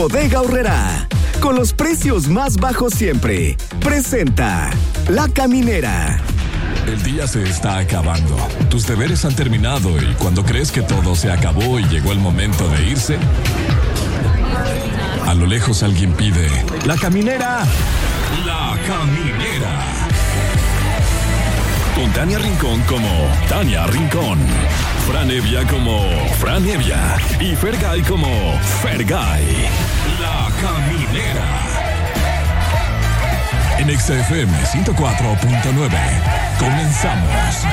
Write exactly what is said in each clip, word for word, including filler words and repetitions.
Bodega Aurrerá, con los precios más bajos siempre, presenta La Caminera. El día se está acabando. Tus deberes han terminado y cuando crees que todo se acabó y llegó el momento de irse, a lo lejos alguien pide: La Caminera. La Caminera. Con Tania Rincón como Tania Rincón, Fran Evia como Fran Evia y Fergay como Fergay. La Caminera. En X F M ciento cuatro punto nueve. Comenzamos.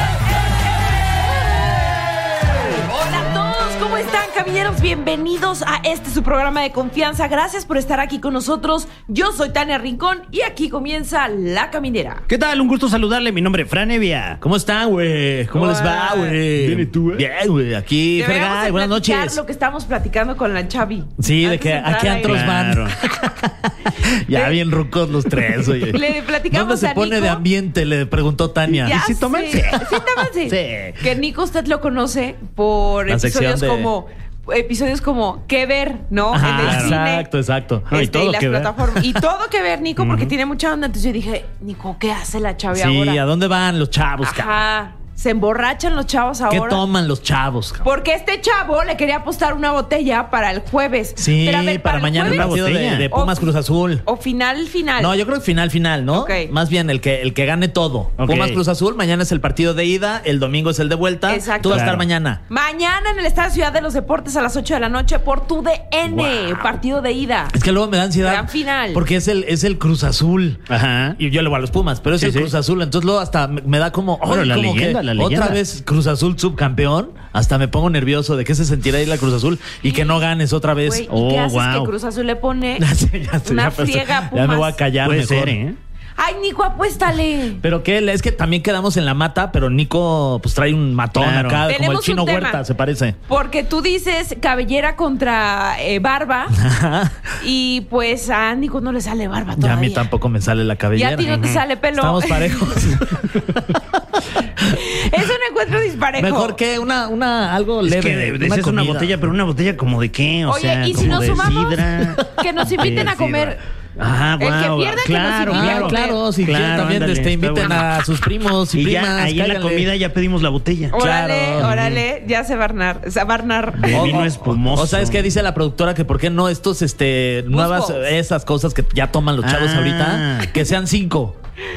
Hola a todos, ¿cómo están, camineros? Bienvenidos a este su programa de confianza. Gracias por estar aquí con nosotros. Yo soy Tania Rincón y aquí comienza La Caminera. ¿Qué tal? Un gusto saludarle. Mi nombre es Fran Evia. ¿Cómo están, güey? ¿Cómo Hola. les va, güey? Bien, ¿y tú, eh? Bien, güey. Aquí, Deberíamos Fergay, de buenas platicar noches. lo que estamos platicando con la Chavi. Sí, de Antes que entrar a qué al antros aire. van. Claro. Ya bien rucos los tres, oye. Le platicamos ¿Dónde se a pone Nico? de ambiente? Le preguntó Tania. Ya ¿Y si toman? sé. Sí. Sí, toman, sí. Sí. Que Nico usted lo conoce por La episodios sección de- como episodios como ¿Qué ver? ¿No? Ajá, en el cine. exacto, exacto. No, y Este, todo y las que ver. plataformas. Y todo que ver, Nico, porque tiene mucha onda. Entonces yo dije, Nico, ¿qué hace la Chavi Sí, ahora? ¿a dónde van los chavos, cabrón? Ajá. Se emborrachan los chavos ¿Qué ahora. toman los chavos, cabrón? Porque este chavo le quería apostar una botella para el jueves. Sí, Pero a ver, para, el mañana el jueves, partido de, botella. de Pumas O- Cruz Azul. O final, final. No, yo creo que final, final, ¿no? Ok. Más bien el que, el que gane todo. Ok. Pumas Cruz Azul, mañana es el partido de ida, el domingo es el de vuelta. Exacto. Tú vas a estar Claro. mañana. Mañana en el Estadio Ciudad de los Deportes a las ocho de la noche por tu D N, Wow. partido de ida. Es que luego me da ansiedad. Gran final. Porque es el, es el Cruz Azul. Ajá. Y yo le voy a los Pumas, pero es Sí, el sí. Cruz Azul. Entonces luego hasta me, me da como. Bueno, ay, la como leyenda, que la leyenda. Otra vez Cruz Azul subcampeón. Hasta me pongo nervioso de qué se sentirá ir la Cruz Azul y que no ganes otra vez. Güey, ¿y Oh, qué haces wow. que Cruz Azul le pone Ya sé, ya sé, una ya, pero friega a ya Pumas? me voy a callar Puede mejor. ser, ¿eh? Ay, Nico, apuéstale. Pero que es que también quedamos en la mata, pero Nico pues trae un matón Claro. acá, como el Tenemos Chino un tema. Huerta, se parece. Porque tú dices cabellera contra eh, barba y pues a Nico no le sale barba Ya todavía. a mí tampoco me sale la Y cabellera. a ti no te sale pelo. Estamos parejos. Es un encuentro disparejo. Mejor que una, una algo Es leve. que de- decías una comida. botella, pero una botella como de qué, o Oye, sea, y si como nos de sumamos, sidra. que nos inviten De a comer. sidra. Ah, El que guau, pierda, que nos claro, invite a Ah, claro. comer. claro, si quieren Claro, también ándale, este, está inviten bueno. a sus primos y, Y primas. ya ahí en la cáiganle. comida ya pedimos la botella. Órale, Claro. órale, ya se va a barnar. Se va a barnar. De O- vino o- espumoso. O sabes qué dice la productora que por qué no estos este nuevas Balls. esas cosas que ya toman los chavos Ah. ahorita, que sean cinco.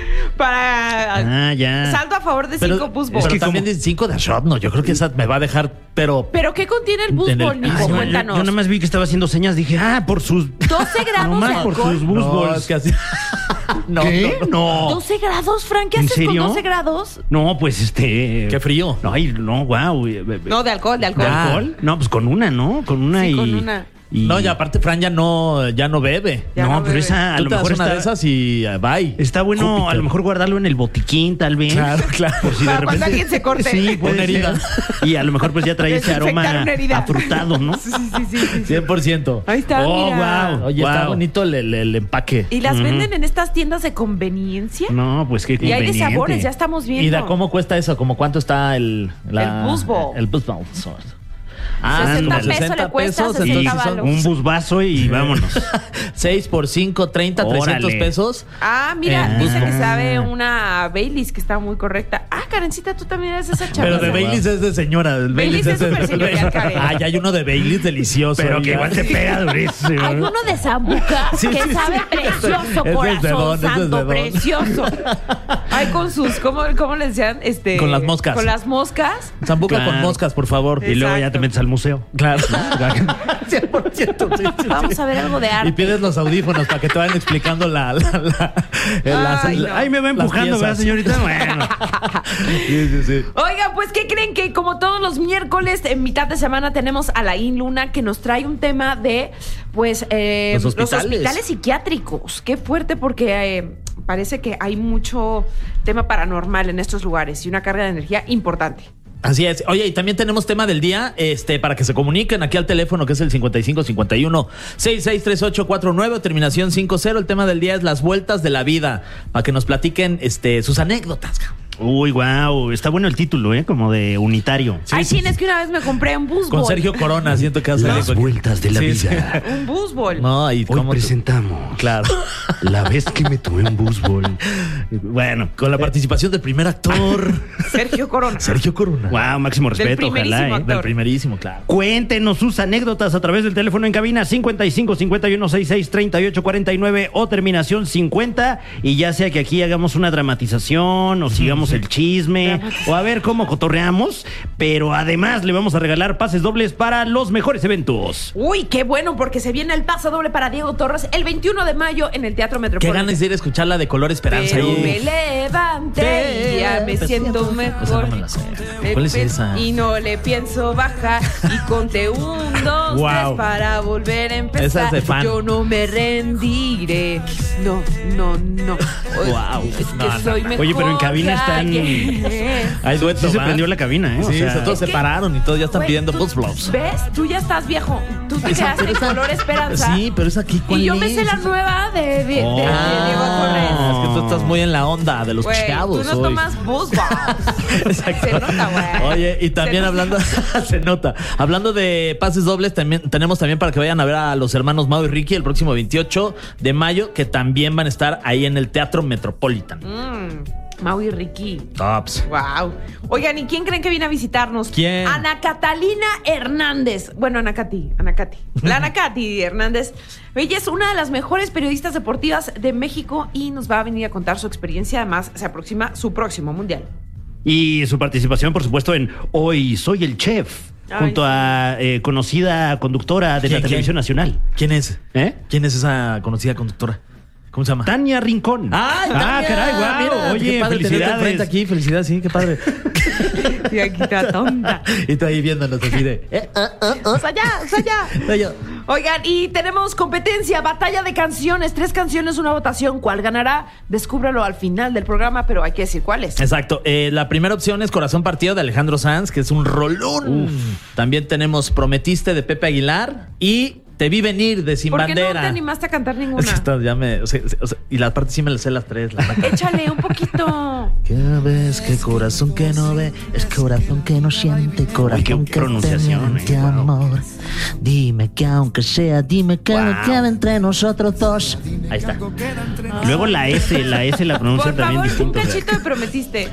Para Ah, ya. saldo a favor de Pero, cinco busbol. pero que también como- de cinco de shot, no, yo creo que esa me va a dejar, pero ¿Pero qué contiene el En el- busbol, Nico? Ah, yo, yo- Cuéntanos. yo nada más vi que estaba haciendo señas, dije, ah, por sus... doce grados Nomás de por alcohol. sus bus no, balls. es que así. no, ¿Qué? no, no. No. ¿doce grados, Frank? ¿Qué ¿En haces serio? con doce grados? No, pues este... Qué frío. No, ay, no, wow. No, de alcohol, de alcohol. Ah. ¿Alcohol? No, pues con una, ¿no? Con una Sí, y... con una. y- No, y aparte Fran ya no ya no bebe. Ya no, no pero bebe. esa a Tú lo te das mejor una está, de esas y eh, bye. está bueno Júpiter. a lo mejor guardarlo en el botiquín, tal vez. Claro, claro. Por si de Para repente... cuando alguien se corte. Sí, puede Una herida. ser. Y a lo mejor pues ya trae ese Desinfectar aroma una herida. afrutado, ¿no? Sí, sí, sí, sí, sí. cien por ciento. Ahí está, Oh, mira. wow. Oye, está Wow. bonito el, el- el empaque. ¿Y las Ujú. venden en estas tiendas de conveniencia? No, pues qué Y hay de conveniente. sabores, ya estamos viendo. ¿Y de cómo cuesta eso? ¿Cómo cuánto está el la- El Buzz Ball. El Buzz Ball. sesenta como pesos le cuesta, pesos, sesenta Y entonces son varos. un busvazo y vámonos. seis por cinco, treinta, trescientos Órale. pesos. Ah, mira, Eh, dice que ah. sabe una Baileys que está muy correcta. Ah, Karencita, tú también eres esa chava. Pero de Baileys es de señora. El Baileys es de- súper señorial, Karen. Ay, hay uno de Baileys delicioso. Pero que oiga. igual te pega durísimo. Hay uno de Zambuca Sí, que sí, sabe sí. precioso, Ese es corazón de don, ese es de santo, don. precioso. Ay, con sus, ¿cómo, cómo le decían? Este, Con las moscas. Con las moscas. Zambuca Claro. con moscas, por favor. Y luego ya Exacto. te metes al museo. Claro. cien por ciento, sí, sí, Vamos sí. a ver algo de Y arte. pides los audífonos para que te vayan explicando la... la, la- las- Ay, no. Ahí me va las empujando, ¿verdad, piezas. señorita? Bueno. Sí, sí, sí. Oigan, pues, ¿qué creen? Que como todos los miércoles, en mitad de semana, tenemos a Laín Luna, que nos trae un tema de, pues, eh, Los hospitales. psiquiátricos. Qué fuerte, porque eh, parece que hay mucho tema paranormal en estos lugares y una carga de energía importante. Así es. Oye, y también tenemos tema del día, este, para que se comuniquen aquí al teléfono que es el cincuenta y cinco cincuenta y uno sesenta y seis treinta y ocho cuarenta y nueve, terminación cincuenta. El tema del día es las vueltas de la vida, para que nos platiquen, este, sus anécdotas. Uy, wow. Está bueno el título, ¿eh? Como de unitario. Ay, sí, es que una vez me compré un busbol. Con Sergio Corona, siento que hace Las algo. vueltas de la Sí, vida. Un busbol. No, y Hoy cómo tú- presentamos Claro. la vez que me tomé un busbol. Bueno, con la participación del primer actor, Sergio Corona. Sergio Corona. Wow, máximo respeto, primerísimo ojalá, ¿eh? actor. Del primerísimo, claro. Cuéntenos sus anécdotas a través del teléfono en cabina cincuenta y cinco cincuenta y uno sesenta y seis treinta y ocho cuarenta y nueve o terminación cincuenta, y ya sea que aquí hagamos una dramatización o sigamos el chisme o a ver cómo cotorreamos, pero además le vamos a regalar pases dobles para los mejores eventos. Uy, qué bueno, porque se viene el paso doble para Diego Torres el veintiuno de mayo en el Teatro Qué Metropolitano. ganas de ir a escuchar la de Color Esperanza. Pero ahí. me levanté y ya me Te- siento Esa mejor. no me la sé. Me ¿Cuál es pe- esa? Y no le pienso bajar. Y conté un, dos, Wow. tres para volver a empezar. Esa es de fan. Yo no me rendiré. No, no, no. Wow. Es que No, no, soy no. mejor. Oye, pero en cabina que están- ayer. Hay dueto, Sí se ¿va? prendió la cabina, ¿eh? O Sí, sea, se todos Es que- se pararon y todos ya están Güey, pidiendo tú- Buzz Blobs. ¿Ves? Tú ya estás viejo. Tú te Esa- quedaste en esa- Color Esperanza. Sí, pero es aquí. ¿Cuál Y yo me es? sé la nueva de, de, de- de Diego Torres. Ah, es que tú estás muy en la onda de los Güey, chavos. tú no hoy. tomas Buzz Blobs. Exacto. Se nota, güey. Oye, y también Se hablando, se nota, hablando de pases dobles, también tenemos también para que vayan a ver a los hermanos Mau y Ricky el próximo veintiocho de mayo, que también van a estar ahí en el Teatro Metropolitan. Mm, Mau y Ricky. Tops. Wow. Oigan, ¿y quién creen que viene a visitarnos? ¿Quién? Ana Catalina Hernández. Bueno, Ana Cati, Ana Cati. La Ana Cati Hernández. Ella es una de las mejores periodistas deportivas de México y nos va a venir a contar su experiencia. Además, se aproxima su próximo mundial. Y su participación, por supuesto, en Hoy Soy el Chef, Ay, junto sí. a eh, conocida conductora de la ¿Quién, televisión quién? nacional. ¿Quién es? ¿Eh? ¿Quién es esa conocida conductora? ¿Cómo se llama? Tania Rincón. ¡Ay, ah, Tania! caray, guau. Mira, Oye, qué padre tenerte felicidades. enfrente aquí, felicidades, sí, qué padre. Y aquí está tonta. Y tú ahí viéndonos así de. Eh, ah, ah, ah. ¡Usa allá, usa allá! Soy yo. Oigan, y tenemos competencia, batalla de canciones, tres canciones, una votación. ¿Cuál ganará? Descúbrelo al final del programa, pero hay que decir cuál es. Exacto. Eh, la primera opción es Corazón Partido de Alejandro Sanz, que es un rolón. También tenemos Prometiste de Pepe Aguilar y Te Vi Venir de Sin ¿Por qué Bandera. no te animaste a cantar Es que ninguna? esta ya me, o sea, o sea, y la parte sí me la sé las tres. La neta. Échale un poquito. ¿Qué ves? ¿Qué corazón que no ve? Es corazón que no siente, corazón qué que pronunciación, te miente, eh, wow. amor. Dime que aunque sea, dime que Wow. no queda entre nosotros dos. Ahí está. Luego la S, la S la pronuncian Por también favor, un distinto. o sea. cachito de Prometiste.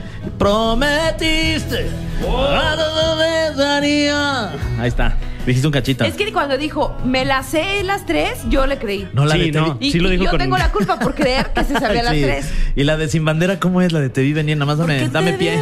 Prometiste. a todo me daría. Ahí está. Dijiste un cachito. Es que cuando dijo, me las sé las tres, yo le creí. No, la Sí, de Te no. Vi- Y, sí lo y dijo yo con- tengo la culpa por creer que se sabía las Sí. tres. Y la de Sin Bandera, ¿cómo es? La de Te Vi Venir. Nada más dame, Porque dame te pie.